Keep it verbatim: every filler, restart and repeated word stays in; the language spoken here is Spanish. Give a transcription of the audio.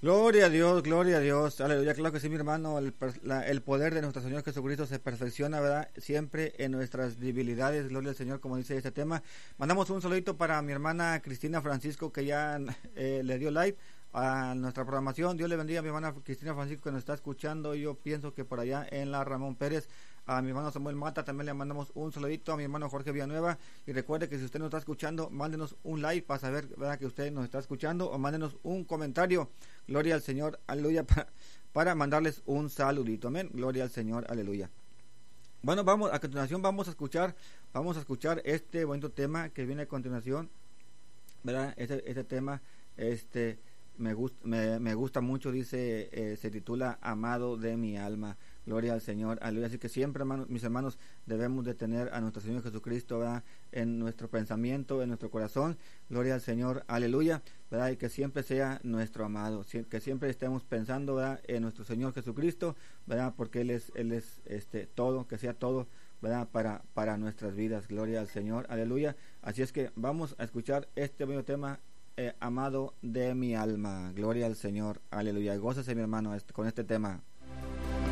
Gloria a Dios, gloria a Dios, aleluya, claro que sí, mi hermano, el, la, el poder de nuestro Señor Jesucristo se perfecciona, ¿verdad? Siempre en nuestras debilidades, gloria al Señor, como dice este tema. Mandamos un saludito para mi hermana Cristina Francisco, que ya eh, le dio like a nuestra programación. Dios le bendiga a mi hermana Cristina Francisco, que nos está escuchando. Yo pienso que por allá en la Ramón Pérez. A mi hermano Samuel Mata también le mandamos un saludito, a mi hermano Jorge Villanueva, y recuerde que si usted nos está escuchando, mándenos un like para saber, ¿verdad?, que usted nos está escuchando, o mándenos un comentario, gloria al Señor, aleluya, para, para mandarles un saludito, amén, gloria al Señor, aleluya. Bueno, vamos, a continuación vamos a escuchar, vamos a escuchar este bonito tema que viene a continuación, ¿verdad? Este, este tema, este, me gusta, me, me gusta mucho, dice, eh, se titula Amado de mi alma. Gloria al Señor, aleluya. Así que siempre, hermanos, mis hermanos, debemos de tener a nuestro Señor Jesucristo, ¿verdad?, en nuestro pensamiento, en nuestro corazón. Gloria al Señor, aleluya, ¿verdad? Y que siempre sea nuestro amado, que siempre estemos pensando, ¿verdad?, en nuestro Señor Jesucristo, ¿verdad?, porque Él es, Él es este todo, que sea todo, ¿verdad?, para, para nuestras vidas. Gloria al Señor, aleluya. Así es que vamos a escuchar este bello tema, eh, amado de mi alma. Gloria al Señor, aleluya. Gócese, mi hermano, este, con este tema.